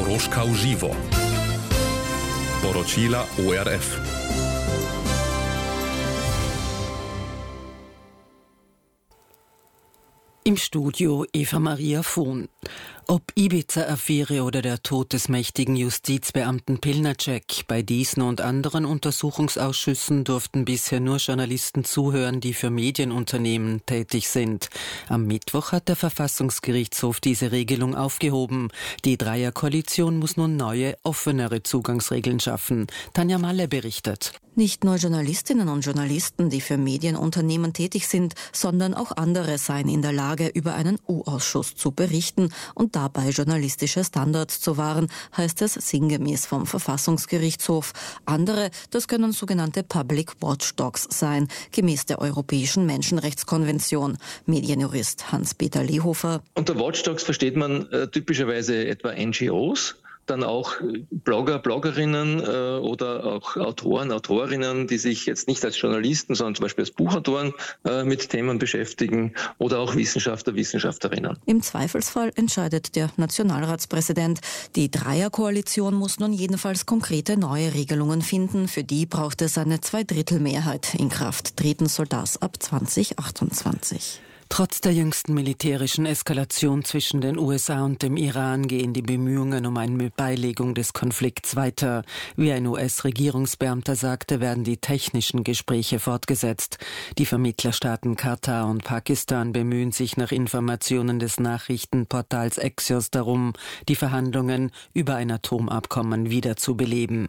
Koroška v živo. Poročila ORF. Im Studio Eva Maria Vohn. Ob Ibiza-Affäre oder der Tod des mächtigen Justizbeamten Pilnacek, bei diesen und anderen Untersuchungsausschüssen durften bisher nur Journalisten zuhören, die für Medienunternehmen tätig sind. Am Mittwoch hat der Verfassungsgerichtshof diese Regelung aufgehoben. Die Dreierkoalition muss nun neue, offenere Zugangsregeln schaffen. Tanja Malle berichtet. Nicht nur Journalistinnen und Journalisten, die für Medienunternehmen tätig sind, sondern auch andere seien in der Lage, über einen U-Ausschuss zu berichten und dabei journalistische Standards zu wahren, heißt es sinngemäß vom Verfassungsgerichtshof. Andere, das können sogenannte Public Watchdogs sein, gemäß der Europäischen Menschenrechtskonvention. Medienjurist Hans-Peter Lehofer. Unter Watchdogs versteht man typischerweise etwa NGOs, dann auch Blogger, Bloggerinnen oder auch Autoren, Autorinnen, die sich jetzt nicht als Journalisten, sondern zum Beispiel als Buchautoren mit Themen beschäftigen oder auch Wissenschaftler, Wissenschaftlerinnen. Im Zweifelsfall entscheidet der Nationalratspräsident. Die Dreierkoalition muss nun jedenfalls konkrete neue Regelungen finden. Für die braucht es eine Zweidrittelmehrheit. In Kraft treten soll das ab 2028. Trotz der jüngsten militärischen Eskalation zwischen den USA und dem Iran gehen die Bemühungen um eine Beilegung des Konflikts weiter. Wie ein US-Regierungsbeamter sagte, werden die technischen Gespräche fortgesetzt. Die Vermittlerstaaten Katar und Pakistan bemühen sich nach Informationen des Nachrichtenportals Axios darum, die Verhandlungen über ein Atomabkommen wiederzubeleben.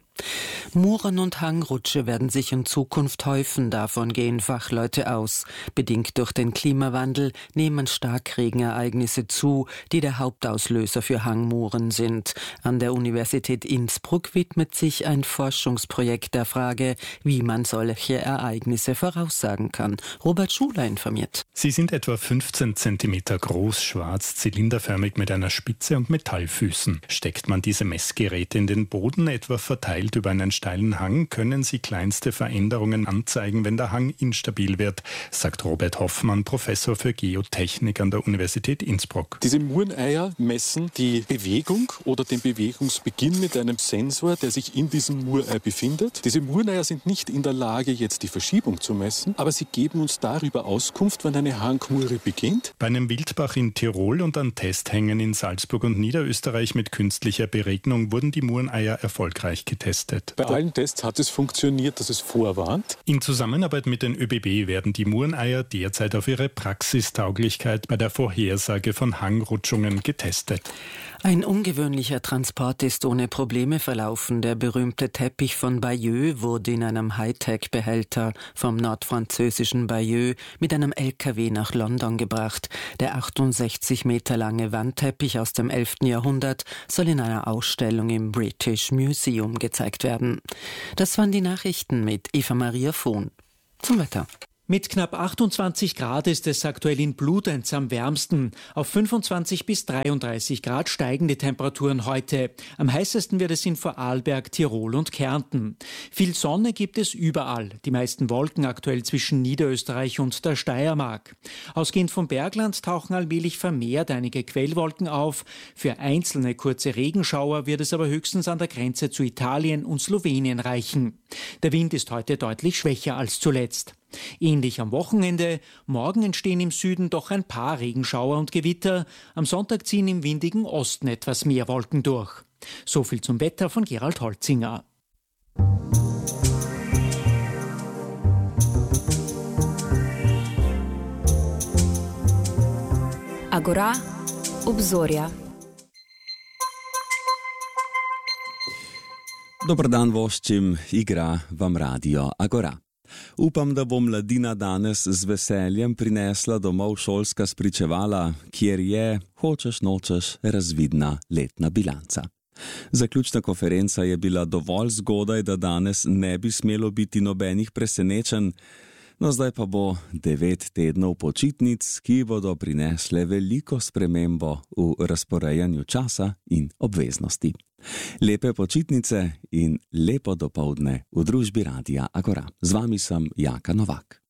Muren und Hangrutsche werden sich in Zukunft häufen, davon gehen Fachleute aus. Bedingt durch den Klimawandel nehmen Starkregenereignisse zu, die der Hauptauslöser für Hangmuren sind. An der Universität Innsbruck widmet sich ein Forschungsprojekt der Frage, wie man solche Ereignisse voraussagen kann. Robert Schuler informiert. Sie sind etwa 15 cm groß, schwarz, zylinderförmig mit einer Spitze und Metallfüßen. Steckt man diese Messgeräte in den Boden, etwa verteilt über einen steilen Hang, können sie kleinste Veränderungen anzeigen, wenn der Hang instabil wird, sagt Robert Hoffmann, Professor für Geotechnik an der Universität Innsbruck. Diese Mureneier messen die Bewegung oder den Bewegungsbeginn mit einem Sensor, der sich in diesem Murei befindet. Diese Mureneier sind nicht in der Lage, jetzt die Verschiebung zu messen, aber sie geben uns darüber Auskunft, wann eine Hangmure beginnt. Bei einem Wildbach in Tirol und an Testhängen in Salzburg und Niederösterreich mit künstlicher Beregnung wurden die Mureneier erfolgreich getestet. Bei allen Tests hat es funktioniert, dass es vorwarnt. In Zusammenarbeit mit den ÖBB werden die Mureneier derzeit auf ihre Praxistauglichkeit bei der Vorhersage von Hangrutschungen getestet. Ein ungewöhnlicher Transport ist ohne Probleme verlaufen. Der berühmte Teppich von Bayeux wurde in einem Hightech-Behälter vom nordfranzösischen Bayeux mit einem LKW nach London gebracht. Der 68 Meter lange Wandteppich aus dem 11. Jahrhundert soll in einer Ausstellung im British Museum gezeigt werden. Das waren die Nachrichten mit Eva Maria Vohn. Zum Wetter. Mit knapp 28 Grad ist es aktuell in Bludenz am wärmsten. Auf 25 bis 33 Grad steigen die Temperaturen heute. Am heißesten wird es in Vorarlberg, Tirol und Kärnten. Viel Sonne gibt es überall. Die meisten Wolken aktuell zwischen Niederösterreich und der Steiermark. Ausgehend vom Bergland tauchen allmählich vermehrt einige Quellwolken auf. Für einzelne kurze Regenschauer wird es aber höchstens an der Grenze zu Italien und Slowenien reichen. Der Wind ist heute deutlich schwächer als zuletzt. Ähnlich am Wochenende. Morgen entstehen im Süden doch ein paar Regenschauer und Gewitter. Am Sonntag ziehen im windigen Osten etwas mehr Wolken durch. So viel zum Wetter von Gerald Holzinger. Agora, obzorja. Dober dan voščim, igra vam radio Agora. Upam, da bo mladina danes z veseljem prinesla domov šolska spričevala, kjer je, hočeš nočeš, razvidna letna bilanca. Zaključna konferenca je bila dovolj zgodaj, da danes ne bi smelo biti nobenih presenečenj, no zdaj pa bo 9 tednov počitnic, ki bodo prinesle veliko spremembo v razporejanju časa in obveznosti. Lepe počitnice in lepo dopoldne v družbi Radia Agora. Z vami sem Jaka Novak.